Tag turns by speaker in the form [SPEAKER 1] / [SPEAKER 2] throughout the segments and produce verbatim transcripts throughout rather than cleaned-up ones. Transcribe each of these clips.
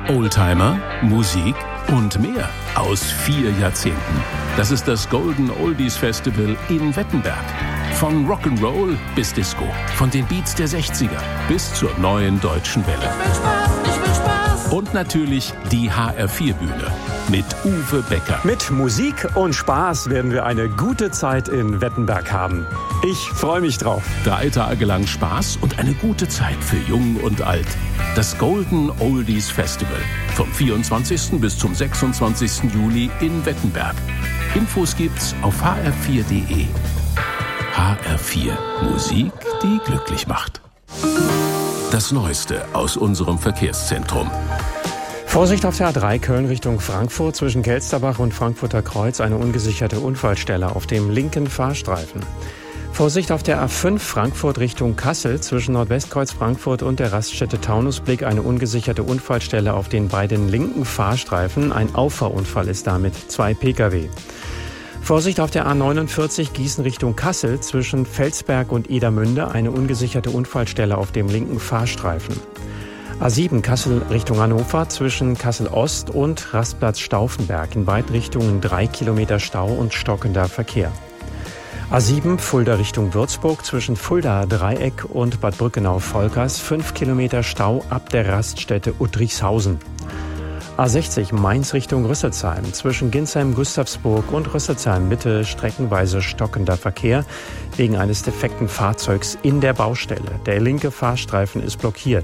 [SPEAKER 1] Oldtimer, Musik und mehr aus vier Jahrzehnten. Das ist das Golden Oldies Festival in Wettenberg. Von Rock'n'Roll bis Disco, von den Beats der sechziger bis zur neuen deutschen Welle.
[SPEAKER 2] Ich will Spaß, ich will Spaß.
[SPEAKER 1] Und natürlich die H R vier Bühne mit Uwe Becker.
[SPEAKER 3] Mit Musik und Spaß werden wir eine gute Zeit in Wettenberg haben. Ich freue mich drauf.
[SPEAKER 1] Drei Tage lang Spaß und eine gute Zeit für Jung und Alt. Das Golden Oldies Festival vom vierundzwanzigsten bis zum sechsundzwanzigsten Juli in Wettenberg. Infos gibt's auf h r vier punkt d e. H R vier. Musik, die glücklich macht. Das Neueste aus unserem Verkehrszentrum.
[SPEAKER 3] Vorsicht auf der A drei Köln Richtung Frankfurt zwischen Kelsterbach und Frankfurter Kreuz, eine ungesicherte Unfallstelle auf dem linken Fahrstreifen. Vorsicht auf der A fünf Frankfurt Richtung Kassel zwischen Nordwestkreuz Frankfurt und der Raststätte Taunusblick, eine ungesicherte Unfallstelle auf den beiden linken Fahrstreifen. Ein Auffahrunfall ist da mit zwei Pkw. Vorsicht auf der A neunundvierzig Gießen Richtung Kassel zwischen Felsberg und Edermünde, eine ungesicherte Unfallstelle auf dem linken Fahrstreifen. A sieben Kassel Richtung Hannover zwischen Kassel Ost und Rastplatz Stauffenberg, in beiden Richtungen drei Kilometer Stau und stockender Verkehr. A sieben Fulda Richtung Würzburg zwischen Fulda Dreieck und Bad Brückenau-Volkers, fünf Kilometer Stau ab der Raststätte Uttrichshausen. A sechzig Mainz Richtung Rüsselsheim zwischen Ginsheim-Gustavsburg und Rüsselsheim-Mitte streckenweise stockender Verkehr wegen eines defekten Fahrzeugs in der Baustelle. Der linke Fahrstreifen ist blockiert.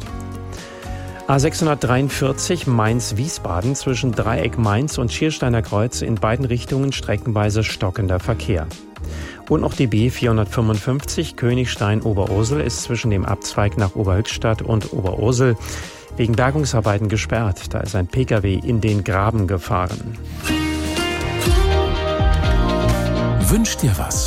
[SPEAKER 3] A sechshundertdreiundvierzig Mainz-Wiesbaden zwischen Dreieck Mainz und Schiersteiner Kreuz, in beiden Richtungen streckenweise stockender Verkehr. Und noch die B vierhundertfünfundfünfzig Königstein-Oberursel ist zwischen dem Abzweig nach Oberhöchstadt und Oberursel wegen Bergungsarbeiten gesperrt. Da ist ein Pkw in den Graben gefahren.
[SPEAKER 1] Wünsch dir was?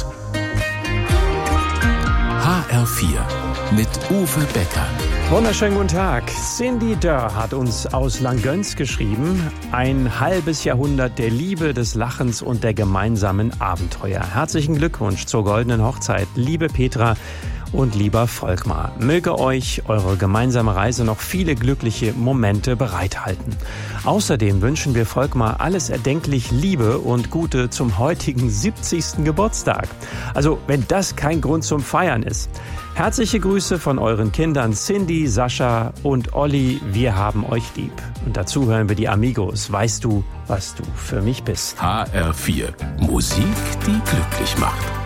[SPEAKER 1] H R vier mit Uwe Becker.
[SPEAKER 3] Wunderschönen guten Tag. Cindy Dörr hat uns aus Langgöns geschrieben. Ein halbes Jahrhundert der Liebe, des Lachens und der gemeinsamen Abenteuer. Herzlichen Glückwunsch zur goldenen Hochzeit, liebe Petra und lieber Volkmar. Möge euch eure gemeinsame Reise noch viele glückliche Momente bereithalten. Außerdem wünschen wir Volkmar alles erdenklich Liebe und Gute zum heutigen siebzigsten Geburtstag. Also, wenn das kein Grund zum Feiern ist. Herzliche Grüße von euren Kindern Cindy, Sascha und Olli. Wir haben euch lieb. Und dazu hören wir die Amigos. Weißt du, was du für mich bist?
[SPEAKER 1] H R vier. Musik, die glücklich macht.